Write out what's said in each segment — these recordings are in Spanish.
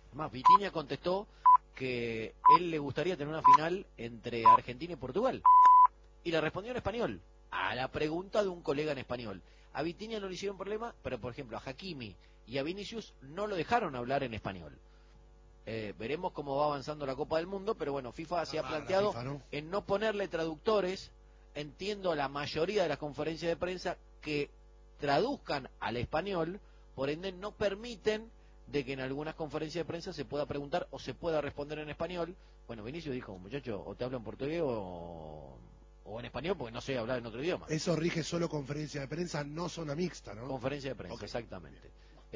Más, Vitinha contestó que él le gustaría tener una final entre Argentina y Portugal. Y le respondió en español, a la pregunta de un colega en español. A Vitinha no le hicieron problema, pero por ejemplo a Hakimi y a Vinicius no lo dejaron hablar en español. Veremos cómo va avanzando la Copa del Mundo, pero bueno, FIFA se ha planteado en no ponerle traductores. Entiendo la mayoría de las conferencias de prensa que traduzcan al español, por ende no permiten de que en algunas conferencias de prensa se pueda preguntar o se pueda responder en español. Bueno, Vinicius dijo, muchacho, o te hablo en portugués o en español, porque no sé hablar en otro idioma. Eso rige solo conferencia de prensa, no zona mixta, ¿no? Conferencia de prensa, exactamente.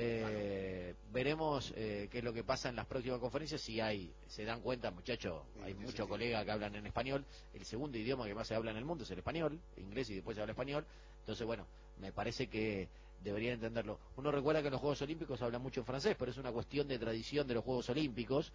Veremos qué es lo que pasa en las próximas conferencias. Si se dan cuenta, muchachos, hay muchos colegas que hablan en español. El segundo idioma que más se habla en el mundo es el español, inglés, y después se habla español. Entonces, bueno, me parece que deberían entenderlo. Uno recuerda que en los Juegos Olímpicos se habla mucho en francés, pero es una cuestión de tradición de los Juegos Olímpicos.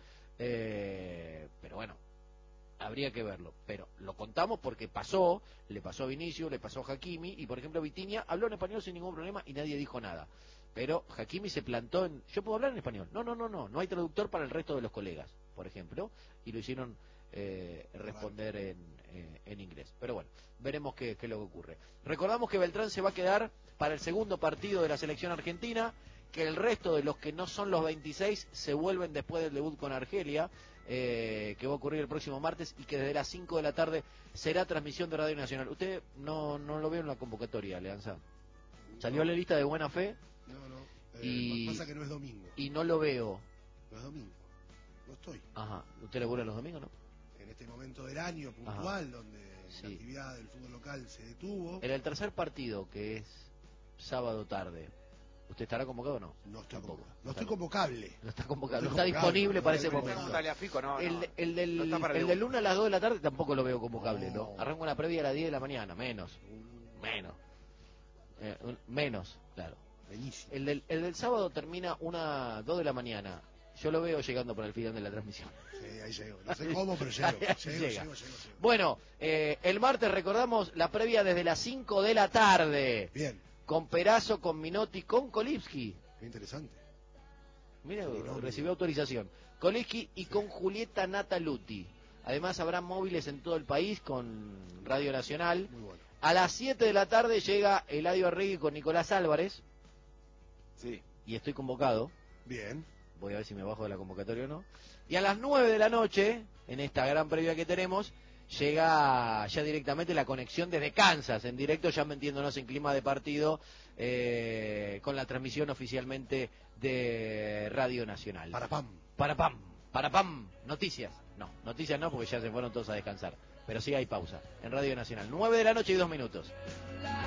Pero bueno, habría que verlo, pero lo contamos porque le pasó a Vinicius, le pasó a Hakimi, y por ejemplo Vitinha habló en español sin ningún problema y nadie dijo nada. Pero Hakimi se plantó en, yo puedo hablar en español, no hay traductor para el resto de los colegas, por ejemplo, y lo hicieron responder en inglés. Pero bueno, veremos qué es lo que ocurre. Recordamos que Beltrán se va a quedar para el segundo partido de la selección argentina, que el resto de los que no son los 26 se vuelven después del debut con Argelia, que va a ocurrir el próximo martes, y que desde las 5 de la tarde será transmisión de Radio Nacional. Usted no lo veo en la convocatoria, Leanza. ¿Salió a la lista de buena fe? No. Y Pasa que no es domingo. Y no lo veo. No es domingo. No estoy. Ajá. ¿Usted labura los domingos, no? En este momento del año puntual, ajá, donde sí, la actividad del fútbol local se detuvo. En el tercer partido, que es sábado tarde, ¿usted estará convocado o no? No estoy tampoco. convocado. No estoy convocable. No está convocado. No No está disponible para ese momento. El del lunes a las 2 de la tarde tampoco lo veo convocable, ¿no? Arranca una previa a las 10 de la mañana, menos, claro. Buenísimo. El del sábado termina 2 de la mañana. Yo lo veo llegando por el final de la transmisión. Sí, ahí llego. No sé cómo, pero llego. Bueno, el martes recordamos la previa desde las 5 de la tarde. Bien. Con Perazo, con Minotti, con Kolipski. Qué interesante. Mire, recibió autorización. Kolipski y con Julieta Nataluti. Además habrá móviles en todo el país con Radio Nacional. Muy bueno. A las 7 de la tarde llega Eladio Arregui con Nicolás Álvarez. Sí. Y estoy convocado. Bien. Voy a ver si me bajo de la convocatoria o no. Y a las 9 de la noche, en esta gran previa que tenemos, llega ya directamente la conexión desde Kansas, en directo, ya metiéndonos en clima de partido, con la transmisión oficialmente de Radio Nacional. Para pam. Noticias no, porque ya se fueron todos a descansar. Pero sí hay pausa en Radio Nacional. 9 de la noche y 2 minutos.